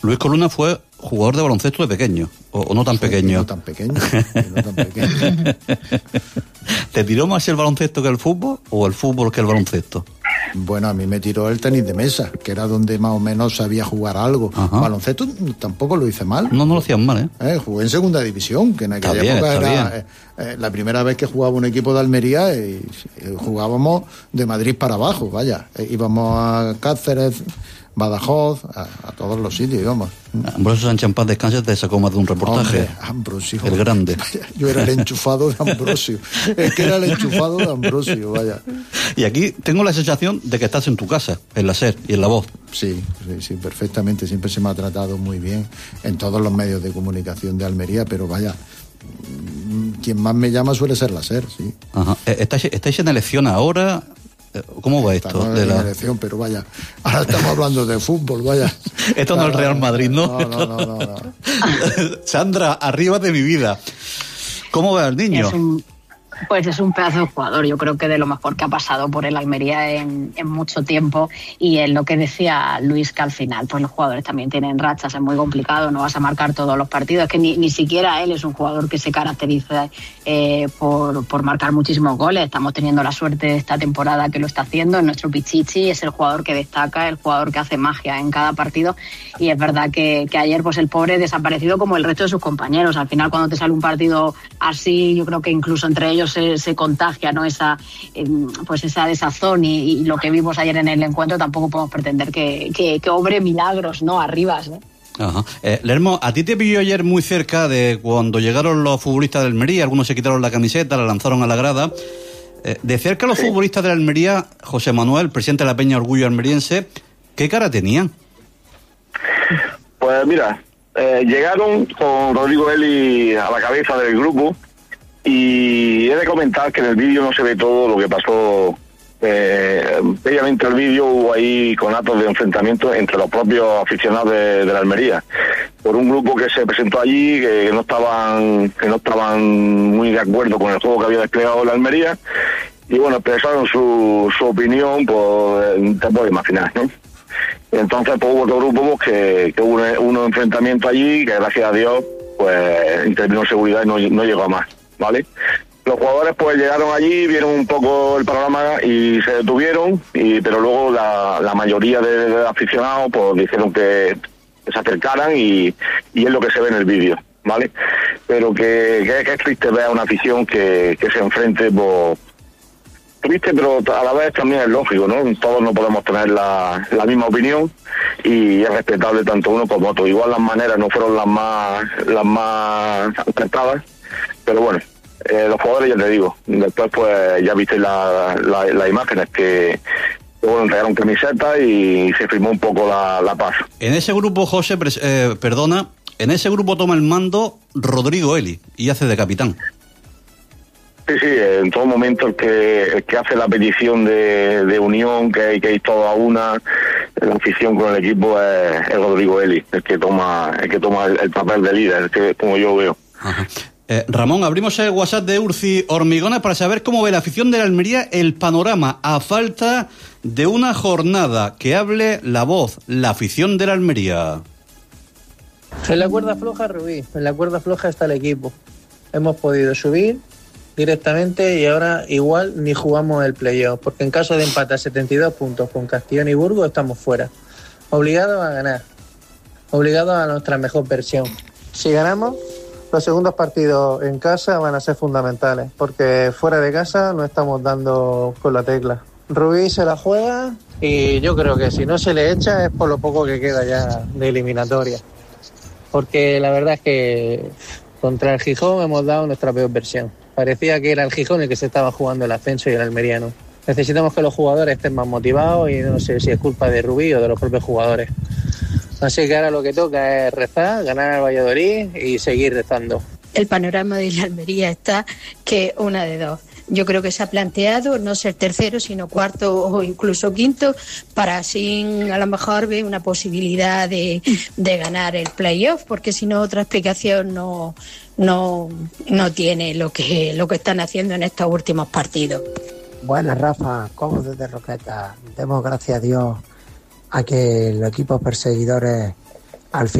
Luis Coluna fue jugador de baloncesto de pequeño, o no tan pequeño. No tan pequeño, no tan pequeño. ¿Te tiró más el baloncesto que el fútbol o el fútbol que el baloncesto? Bueno, a mí me tiró el tenis de mesa, que era donde más o menos sabía jugar algo. Ajá. Baloncesto tampoco lo hice mal. No lo hacían mal, ¿eh? Jugué en segunda división, que en aquella época era la primera vez que jugaba un equipo de Almería y jugábamos de Madrid para abajo, vaya. Íbamos a Cáceres, Badajoz, a todos los sitios íbamos. Ambrosio Sánchez en paz descanse te sacó más de un reportaje. Hombre, Ambrosio. El grande. Vaya, yo era el enchufado de Ambrosio. Es que era el enchufado de Ambrosio, vaya. Y aquí tengo la sensación de que estás en tu casa, en la SER y en La Voz. Sí, perfectamente. Siempre se me ha tratado muy bien en todos los medios de comunicación de Almería, pero vaya, quien más me llama suele ser la SER, sí. Ajá. ¿Estáis en elección ahora? ¿Cómo va esto? Estamos en elección, pero vaya, ahora estamos hablando de fútbol, vaya. Esto no es Real Madrid, ¿no? No. Sandra, arriba de mi vida. ¿Cómo va el niño? Es un pedazo de jugador, yo creo que de lo mejor que ha pasado por el Almería en mucho tiempo, y en lo que decía Luis, que al final pues los jugadores también tienen rachas, es muy complicado, no vas a marcar todos los partidos, es que ni siquiera él es un jugador que se caracteriza por marcar muchísimos goles. Estamos teniendo la suerte esta temporada que lo está haciendo, nuestro Pichichi es el jugador que destaca, el jugador que hace magia en cada partido, y es verdad que ayer pues el pobre desaparecido como el resto de sus compañeros. Al final cuando te sale un partido así, yo creo que incluso entre ellos se contagia, ¿no? esa desazón, y lo que vimos ayer en el encuentro tampoco podemos pretender que obre milagros, ¿no? Arribas, ¿no? Ajá. Lermo, ¿a ti te pilló ayer muy cerca de cuando llegaron los futbolistas de Almería? Algunos se quitaron la camiseta, la lanzaron a la grada. De cerca los futbolistas de Almería, José Manuel, presidente de la Peña Orgullo Almeriense, ¿qué cara tenían? Pues mira, llegaron con Rodrigo Eli a la cabeza del grupo, y he de comentar que en el vídeo no se ve todo lo que pasó. Previamente al vídeo hubo ahí conatos de enfrentamiento entre los propios aficionados de la Almería, por un grupo que se presentó allí, que no estaban muy de acuerdo con el juego que había desplegado la Almería, y bueno, expresaron su opinión, pues te puedes imaginar, ¿no? Entonces pues hubo otro grupo que hubo un enfrentamiento allí, que gracias a Dios pues intervino seguridad y no llegó a más, ¿vale? Los jugadores pues llegaron allí, vieron un poco el panorama y se detuvieron, pero luego la mayoría de aficionados pues dijeron que se acercaran, y es lo que se ve en el vídeo, ¿vale? Pero que es triste ver a una afición que se enfrente, pues triste, pero a la vez también es lógico, ¿no? Todos no podemos tener la misma opinión, y es respetable tanto uno como otro. Igual las maneras no fueron las más acertadas, pero bueno, los jugadores, ya te digo, después pues ya viste las imágenes que bueno, entregaron camisetas y se firmó un poco la paz. En ese grupo, José, en ese grupo toma el mando Rodrigo Eli y hace de capitán. Sí, en todo momento el que hace la petición de unión, que hay que ir todos a una, la afición con el equipo es Rodrigo Eli, el que toma el papel de líder, que como yo veo. Ajá. Ramón, abrimos el WhatsApp de Urci Hormigones para saber cómo ve la afición de la Almería el panorama a falta de una jornada. Que hable La Voz, la afición de la Almería. En la cuerda floja, Rubí, en la cuerda floja está el equipo. Hemos podido subir directamente y ahora igual ni jugamos el playoff, porque en caso de empate a 72 puntos con Castellón y Burgos estamos fuera. Obligados a ganar, obligados a nuestra mejor versión. Si ganamos, los segundos partidos en casa van a ser fundamentales, porque fuera de casa no estamos dando con la tecla. Rubí se la juega y yo creo que si no se le echa es por lo poco que queda ya de eliminatoria, porque la verdad es que contra el Gijón hemos dado nuestra peor versión. Parecía que era el Gijón el que se estaba jugando el ascenso y el Almería no. Necesitamos que los jugadores estén más motivados, y no sé si es culpa de Rubí o de los propios jugadores. Así que ahora lo que toca es rezar, ganar al Valladolid y seguir rezando. El panorama de la Almería está que una de dos. Yo creo que se ha planteado no ser tercero, sino cuarto o incluso quinto, para así a lo mejor ver una posibilidad de ganar el playoff, porque si no otra explicación no tiene lo que están haciendo en estos últimos partidos. Buenas, Rafa, como desde Roqueta. Demos gracias a Dios a que los equipos perseguidores al